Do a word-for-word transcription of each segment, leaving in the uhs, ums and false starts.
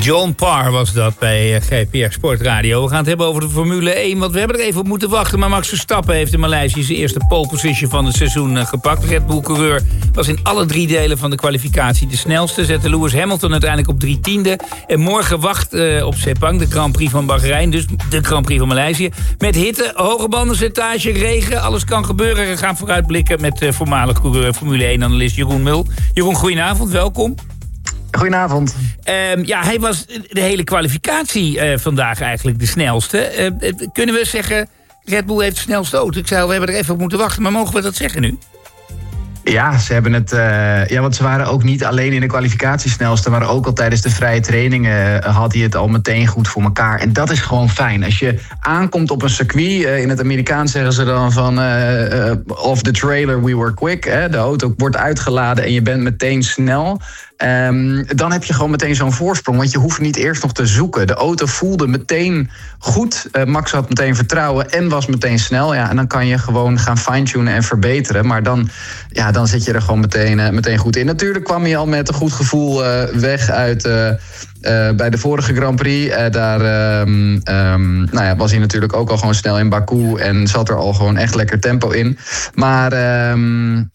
John Parr was dat bij G P R Sportradio. We gaan het hebben over de Formule één, want we hebben er even op moeten wachten. Maar Max Verstappen heeft in Maleisië zijn eerste pole position van het seizoen gepakt. De Red Bull-coureur was in alle drie delen van de kwalificatie de snelste. Zette Lewis Hamilton uiteindelijk op drie tiende. En morgen wacht uh, op Sepang de Grand Prix van Bahrein, dus de Grand Prix van Maleisië. Met hitte, hoge bandenslijtage, regen, alles kan gebeuren. We gaan vooruitblikken met uh, voormalig coureur Formule één-analyst Jeroen Mul. Jeroen, goedenavond, welkom. Goedenavond. Um, ja, hij was de hele kwalificatie uh, vandaag eigenlijk de snelste. Uh, kunnen we zeggen, Red Bull heeft de snelste auto? Ik zei, we hebben er even op moeten wachten, maar mogen we dat zeggen nu? Ja, ze hebben het. Uh, ja, want ze waren ook niet alleen in de kwalificatie snelste, maar ook al tijdens de vrije trainingen uh, had hij het al meteen goed voor elkaar. En dat is gewoon fijn. Als je aankomt op een circuit, uh, in het Amerikaans zeggen ze dan van uh, uh, off the trailer we were quick. Hè? De auto wordt uitgeladen en je bent meteen snel. Um, dan heb je gewoon meteen zo'n voorsprong, want je hoeft niet eerst nog te zoeken. De auto voelde meteen goed, uh, Max had meteen vertrouwen en was meteen snel. Ja, en dan kan je gewoon gaan fine-tunen en verbeteren. Maar dan, ja, dan zit je er gewoon meteen, uh, meteen goed in. Natuurlijk kwam hij al met een goed gevoel uh, weg uit uh, uh, bij de vorige Grand Prix. Uh, daar um, um, nou ja, was hij natuurlijk ook al gewoon snel in Baku en zat er al gewoon echt lekker tempo in. Maar Um,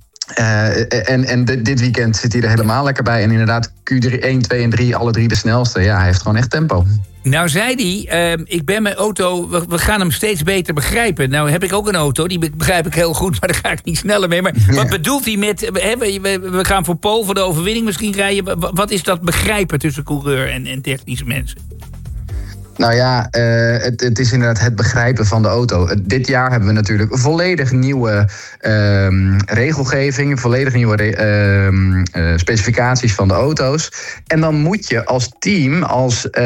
Uh, en en dit weekend zit hij er helemaal lekker bij. En inderdaad, Q drie, één, twee en drie, alle drie de snelste. Ja, hij heeft gewoon echt tempo. Nou zei hij, uh, ik ben mijn auto, we, we gaan hem steeds beter begrijpen. Nou heb ik ook een auto, die begrijp ik heel goed, maar daar ga ik niet sneller mee. Maar ja. Wat bedoelt hij met, he, we, we gaan voor pole, voor de overwinning misschien rijden. Wat is dat begrijpen tussen coureur en, en technische mensen? Nou ja, uh, het, het is inderdaad het begrijpen van de auto. Dit jaar hebben we natuurlijk volledig nieuwe uh, regelgeving, volledig nieuwe re- uh, uh, specificaties van de auto's. En dan moet je als team, als uh,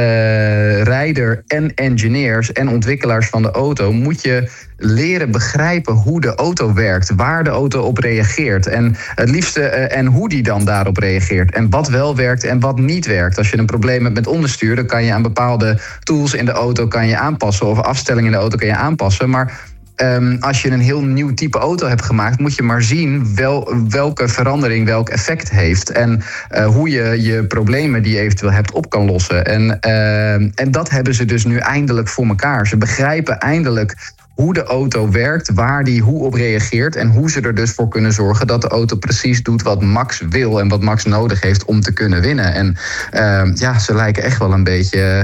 rijder en engineers en ontwikkelaars van de auto, moet je leren begrijpen hoe de auto werkt, waar de auto op reageert en het liefste uh, en hoe die dan daarop reageert en wat wel werkt en wat niet werkt. Als je een probleem hebt met onderstuur, dan kan je aan bepaalde tools in de auto kan je aanpassen of afstellingen in de auto kan je aanpassen, maar Um, als je een heel nieuw type auto hebt gemaakt, moet je maar zien wel, welke verandering welk effect heeft. En uh, hoe je je problemen die je eventueel hebt op kan lossen. En, uh, en dat hebben ze dus nu eindelijk voor elkaar. Ze begrijpen eindelijk hoe de auto werkt, waar die hoe op reageert en hoe ze er dus voor kunnen zorgen dat de auto precies doet wat Max wil en wat Max nodig heeft om te kunnen winnen. En uh, ja, ze lijken echt wel een beetje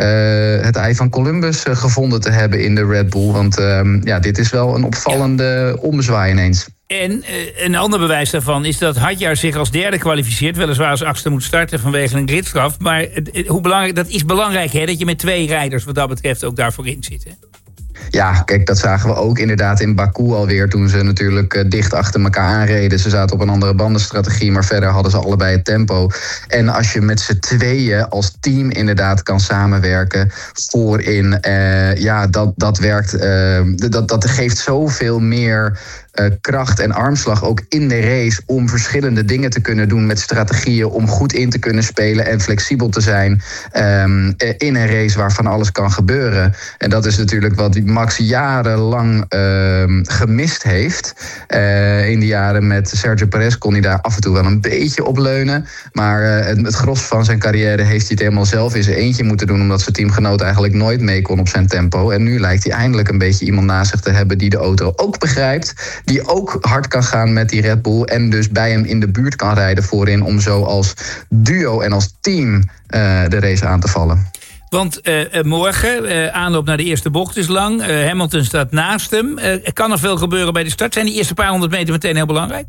uh, het ei van Columbus uh, gevonden te hebben in de Red Bull. Want uh, ja, dit is wel een opvallende ja. omzwaai ineens. En uh, een ander bewijs daarvan is dat Hadjar zich als derde kwalificeert. Weliswaar als achtste moet starten vanwege een gridstraf. Maar uh, hoe belangrijk, dat is belangrijk, hè, dat je met twee rijders wat dat betreft ook daarvoor in zit. Hè? Ja, kijk, dat zagen we ook inderdaad in Baku alweer, toen ze natuurlijk uh, dicht achter elkaar aanreden. Ze zaten op een andere bandenstrategie, maar verder hadden ze allebei het tempo. En als je met z'n tweeën als team inderdaad kan samenwerken voorin, uh, ja, dat, dat werkt, uh, dat, dat geeft zoveel meer Uh, kracht en armslag ook in de race om verschillende dingen te kunnen doen met strategieën, om goed in te kunnen spelen en flexibel te zijn um, in een race waar van alles kan gebeuren. En dat is natuurlijk wat Max jarenlang uh, gemist heeft. Uh, in de jaren met Sergio Perez kon hij daar af en toe wel een beetje op leunen, maar uh, het, het gros van zijn carrière heeft hij het helemaal zelf in zijn eentje moeten doen, omdat zijn teamgenoot eigenlijk nooit mee kon op zijn tempo. En nu lijkt hij eindelijk een beetje iemand naast zich te hebben die de auto ook begrijpt, die ook hard kan gaan met die Red Bull en dus bij hem in de buurt kan rijden voorin om zo als duo en als team uh, de race aan te vallen. Want uh, morgen, uh, aanloop naar de eerste bocht is lang. Uh, Hamilton staat naast hem. Uh, kan er veel gebeuren bij de start? Zijn die eerste paar honderd meter meteen heel belangrijk?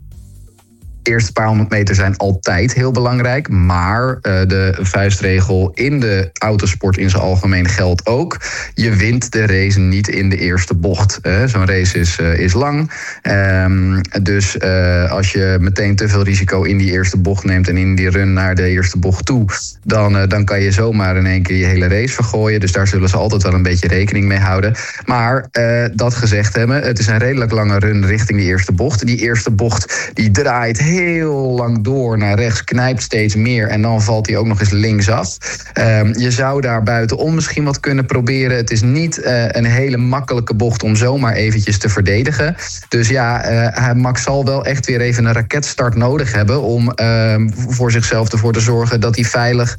De eerste paar honderd meter zijn altijd heel belangrijk, maar uh, de vuistregel in de autosport in zijn algemeen geldt ook. Je wint de race niet in de eerste bocht. Uh, zo'n race is, uh, is lang. Um, dus uh, als je meteen te veel risico in die eerste bocht neemt en in die run naar de eerste bocht toe, dan, uh, dan kan je zomaar in één keer je hele race vergooien. Dus daar zullen ze altijd wel een beetje rekening mee houden. Maar uh, dat gezegd hebben, het is een redelijk lange run richting die eerste bocht. Die eerste bocht die draait heel lang door naar rechts, knijpt steeds meer en dan valt hij ook nog eens linksaf. Um, je zou daar buitenom misschien wat kunnen proberen. Het is niet uh, een hele makkelijke bocht om zomaar eventjes te verdedigen. Dus ja, uh, Max zal wel echt weer even een raketstart nodig hebben om uh, voor zichzelf ervoor te zorgen dat hij veilig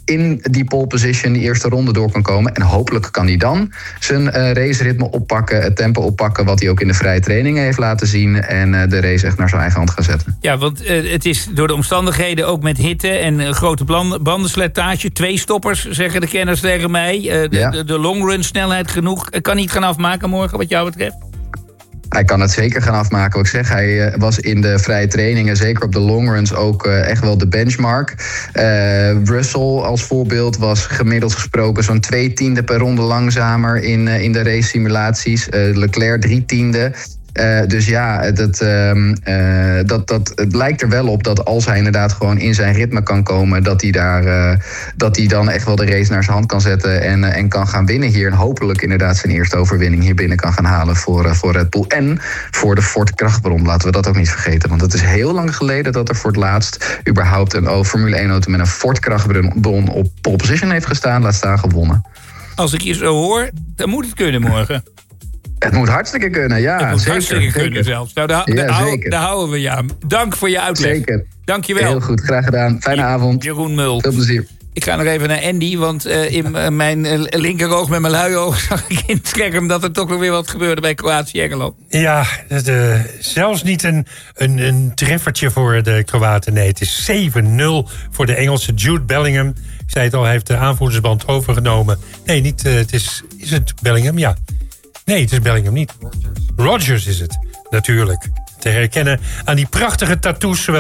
in die pole position die eerste ronde door kan komen. En hopelijk kan hij dan zijn uh, raceritme oppakken, het tempo oppakken wat hij ook in de vrije trainingen heeft laten zien. En uh, de race echt naar zijn eigen hand gaan zetten. Ja, want uh, het is door de omstandigheden ook met hitte en uh, grote bland- bandenslijtage. Twee stoppers, zeggen de kenners tegen mij. Uh, de, ja. de, de longrun snelheid genoeg. Kan hij het gaan afmaken morgen wat jou betreft? Hij kan het zeker gaan afmaken. Wat ik zeg, hij uh, was in de vrije trainingen, zeker op de longruns, ook uh, echt wel de benchmark. Uh, Russell als voorbeeld was gemiddeld gesproken zo'n twee tiende per ronde langzamer in, uh, in de race simulaties. Uh, Leclerc drie tiende. Uh, dus ja, dat, uh, uh, dat, dat, het lijkt er wel op dat als hij inderdaad gewoon in zijn ritme kan komen, dat hij, daar, uh, dat hij dan echt wel de race naar zijn hand kan zetten en, uh, en kan gaan winnen hier. En hopelijk inderdaad zijn eerste overwinning hier binnen kan gaan halen voor, uh, voor Red Bull. En voor de Ford krachtbron, laten we dat ook niet vergeten. Want het is heel lang geleden dat er voor het laatst überhaupt een oh, Formule één auto met een Ford krachtbron op pole position heeft gestaan, laat staan gewonnen. Als ik je zo hoor, dan moet het kunnen morgen. Het moet hartstikke kunnen, ja. Het moet zeker, hartstikke zeker. kunnen zelfs. Nou, daar, ja, daar, hou, daar houden we je aan. Dank voor je uitleg. Zeker. Dank je wel. Heel goed, graag gedaan. Fijne avond. Jeroen Mul. Veel plezier. Ik ga nog even naar Andy, want uh, in uh, mijn uh, linkeroog met mijn lui oog zag ik in het scherm dat er toch nog weer wat gebeurde bij Kroatië-Engeland. Ja, de, zelfs niet een, een, een treffertje voor de Kroaten. Nee, het is zeven nul voor de Engelse Jude Bellingham. Ik zei het al, hij heeft de aanvoerdersband overgenomen. Nee, niet, uh, het is, is het Bellingham? Ja. Nee, het is Bellingham niet. Rodgers, Rodgers is het, natuurlijk. Te herkennen aan die prachtige tattoos, zowel